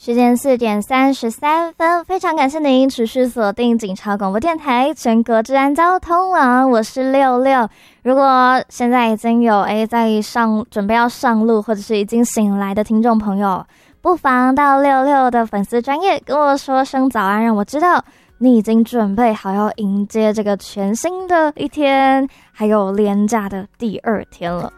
时间4:33，非常感谢您持续锁定警察广播电台全国治安交通网，我是六六。如果现在已经有准备要上路，或者是已经醒来的听众朋友，不妨到六六的粉丝专页跟我说声早安，让我知道你已经准备好要迎接这个全新的一天，还有连假的第2天了。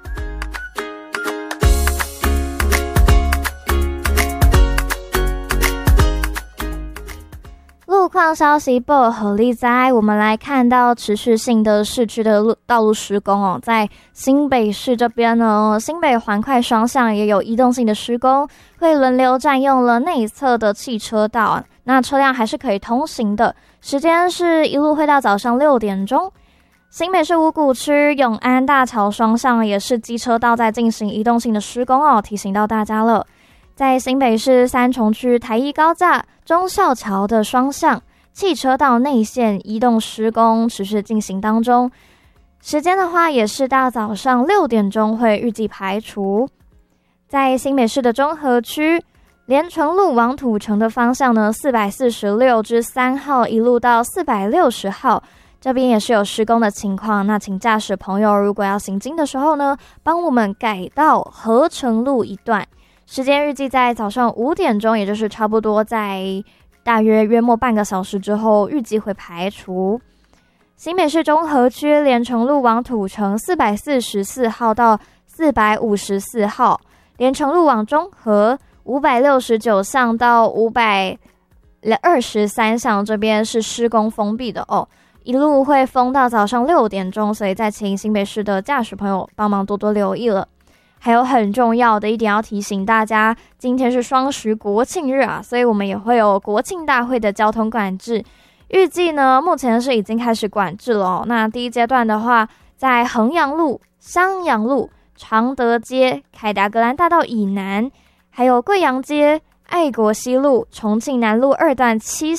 路况消息不合力在，我们来看到持续性的市区的道路施工哦，在新北市这边呢，新北环快双向也有移动性的施工，会轮流占用了内侧的汽车道，那车辆还是可以通行的，时间是一路会到早上6点钟。新北市五股区永安大桥双向也是机车道在进行移动性的施工哦，提醒到大家了。在新北市三重区台一高架忠孝桥的双向汽车道内线移动施工持续进行当中，时间的话也是到早上6点钟会预计排除。在新北市的中和区连城路往土城的方向呢，446至3号一路到460号这边也是有施工的情况，那请驾驶朋友如果要行经的时候呢，帮我们改道合成路一段，时间预计在早上5点钟，也就是差不多在大约末半个小时之后预计会排除。新北市中和区连城路往土城444号到454号，连城路往中和569巷到523巷这边是施工封闭的哦，一路会封到早上6点钟，所以再请新北市的驾驶朋友帮忙多多留意了。还有很重要的一点要提醒大家，今天是双十国庆日啊，所以我们也会有国庆大会的交通管制，预计呢目前是已经开始管制了哦。那第一阶段的话，在衡阳路、襄阳路、常德街、凯达格兰大道以南，还有贵阳街、爱国西路、重庆南路2段7